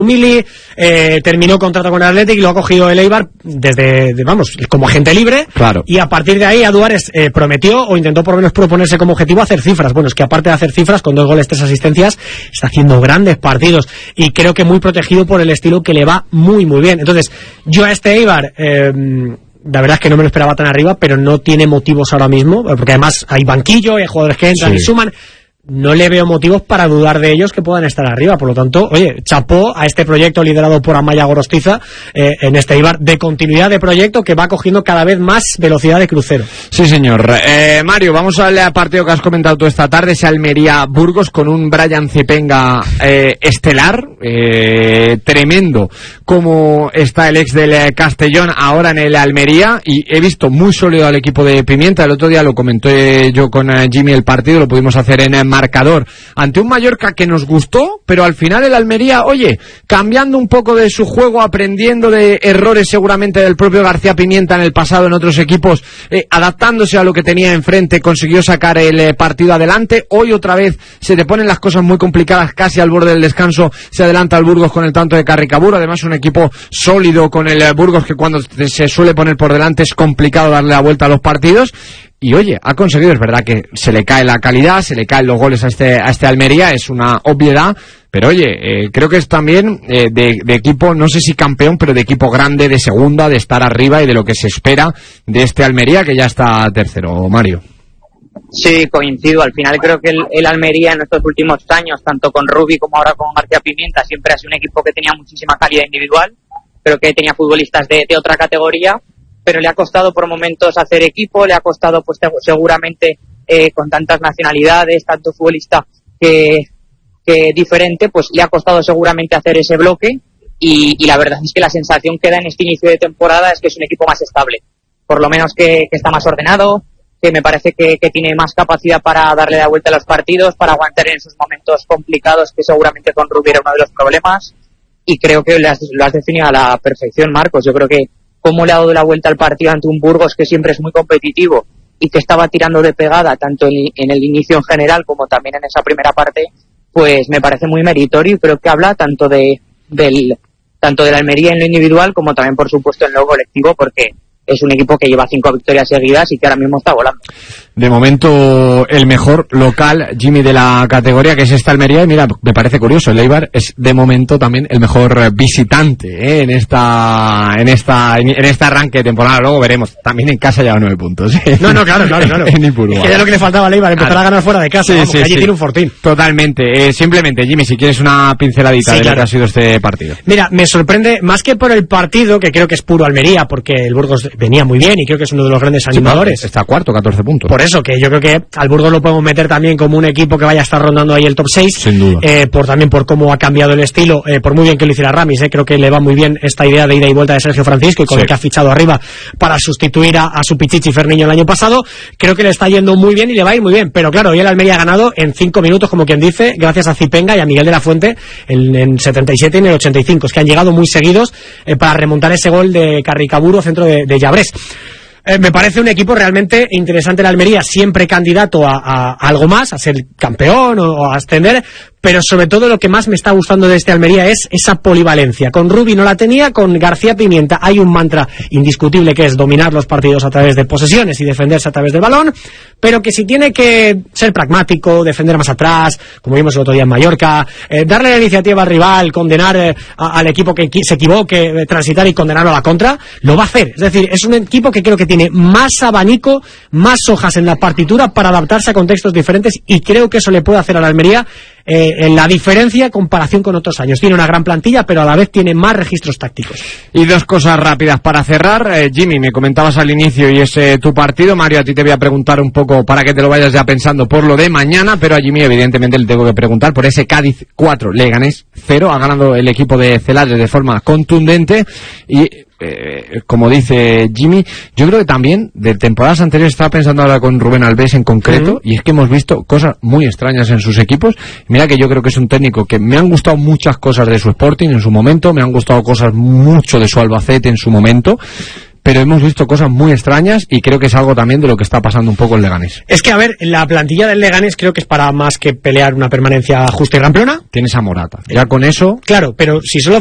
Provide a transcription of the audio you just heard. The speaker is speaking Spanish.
Mili, terminó contrato con el Athletic y lo ha cogido el Eibar como agente libre. Claro. Y a partir de ahí Aduares prometió o intentó por lo menos proponerse como objetivo hacer cifras. Bueno, es que aparte de hacer cifras, con 2 goles, 3 asistencias, está haciendo grandes partidos y creo que muy protegido por el estilo que le va muy muy bien. Entonces, yo a este Eibar, la verdad es que no me lo esperaba tan arriba, pero no tiene motivos ahora mismo, porque además hay banquillo, hay jugadores que entran y suman. No le veo motivos para dudar de ellos que puedan estar arriba. Por lo tanto, oye, chapó a este proyecto liderado por Amaya Gorostiza en este Eibar, de continuidad de proyecto que va cogiendo cada vez más velocidad de crucero. Sí, señor. Mario, vamos a darle al partido que has comentado tú esta tarde, ese Almería-Burgos, con un Brian Cipenga estelar, tremendo, como está el ex del Castellón ahora en el Almería, y he visto muy sólido al equipo de Pimienta. El otro día lo comenté yo con Jimmy el partido, lo pudimos hacer en marcador ante un Mallorca que nos gustó, pero al final el Almería, oye, cambiando un poco de su juego, aprendiendo de errores seguramente del propio García Pimienta en el pasado en otros equipos, adaptándose a lo que tenía enfrente, consiguió sacar el partido adelante. Hoy otra vez se te ponen las cosas muy complicadas, casi al borde del descanso se adelanta el Burgos con el tanto de Carricaburu, además un equipo sólido con el Burgos que cuando se suele poner por delante es complicado darle la vuelta a los partidos. Y oye, ha conseguido, es verdad que se le cae la calidad, se le caen los goles a este Almería, es una obviedad, pero oye, creo que es también de equipo, no sé si campeón, pero de equipo grande, de segunda, de estar arriba y de lo que se espera de este Almería, que ya está tercero, Mario. Sí, coincido. Al final creo que el Almería en estos últimos años, tanto con Rubi como ahora con García Pimienta, siempre ha sido un equipo que tenía muchísima calidad individual, pero que tenía futbolistas de otra categoría. Pero le ha costado por momentos hacer equipo, le ha costado pues seguramente con tantas nacionalidades, tanto futbolista que diferente, pues le ha costado seguramente hacer ese bloque y la verdad es que la sensación que da en este inicio de temporada es que es un equipo más estable, por lo menos que está más ordenado, que me parece que tiene más capacidad para darle la vuelta a los partidos, para aguantar en esos momentos complicados que seguramente con Rubí era uno de los problemas, y creo que lo has definido a la perfección, Marcos. Yo creo que cómo le ha dado la vuelta al partido ante un Burgos que siempre es muy competitivo y que estaba tirando de pegada tanto en el inicio en general como también en esa primera parte, pues me parece muy meritorio y creo que habla tanto de la Almería en lo individual como también por supuesto en lo colectivo, porque es un equipo que lleva 5 victorias seguidas y que ahora mismo está volando. De momento el mejor local, Jimmy, de la categoría, que es esta Almería, y mira, me parece curioso, el Eibar es de momento también el mejor visitante en este arranque de temporada. Luego veremos, también en casa lleva 9 puntos. No, claro. En Ipurúa. Es que ya lo que le faltaba al Eibar, empezar a ganar fuera de casa, sí, allí tiene un fortín. Totalmente. Simplemente, Jimmy, si quieres una pinceladita de lo que ha sido este partido. Mira, me sorprende, más que por el partido, que creo que es puro Almería, porque el Burgos venía muy bien y creo que es uno de los grandes animadores. Está cuarto, 14 puntos. Por eso, que yo creo que al Burgos lo podemos meter también como un equipo que vaya a estar rondando ahí el top 6. Sin duda. También por cómo ha cambiado el estilo, por muy bien que lo hiciera Ramis, creo que le va muy bien esta idea de ida y vuelta de Sergio Francisco y con el que ha fichado arriba para sustituir a su Pichichi Ferniño el año pasado. Creo que le está yendo muy bien y le va a ir muy bien. Pero claro, hoy el Almería ha ganado en 5 minutos, como quien dice, gracias a Cipenga y a Miguel de la Fuente en 77 y en el 85. Es que han llegado muy seguidos para remontar ese gol de Carricaburu, centro de Llabrés. Me parece un equipo realmente interesante, el Almería, siempre candidato a algo más, a ser campeón o a ascender, pero sobre todo lo que más me está gustando de este Almería es esa polivalencia. Con Rubi no la tenía, con García Pimienta hay un mantra indiscutible que es dominar los partidos a través de posesiones y defenderse a través del balón, pero que si tiene que ser pragmático, defender más atrás, como vimos el otro día en Mallorca, darle la iniciativa al rival, condenar al equipo que se equivoque, transitar y condenarlo a la contra, lo va a hacer. Es decir, es un equipo que creo que tiene más abanico, más hojas en la partitura para adaptarse a contextos diferentes, y creo que eso le puede hacer a la Almería en la diferencia en comparación con otros años. Tiene una gran plantilla, pero a la vez tiene más registros tácticos. Y 2 cosas rápidas para cerrar. Jimmy, me comentabas al inicio y es tu partido. Mario, a ti te voy a preguntar un poco para que te lo vayas ya pensando por lo de mañana, pero a Jimmy evidentemente le tengo que preguntar por ese Cádiz 4, Leganés 0. Ha ganado el equipo de Celades de forma contundente y como dice Jimmy, yo creo que también de temporadas anteriores, estaba pensando ahora con Rubén Alves en concreto, y es que hemos visto cosas muy extrañas en sus equipos. Mira que yo creo que es un técnico que me han gustado muchas cosas de su Sporting en su momento, me han gustado cosas mucho de su Albacete en su momento, pero hemos visto cosas muy extrañas y creo que es algo también de lo que está pasando un poco en Leganés. Es que, a ver, la plantilla del Leganés creo que es para más que pelear una permanencia justa y ramplona. Tienes a Morata. Ya con eso... Claro, pero si solo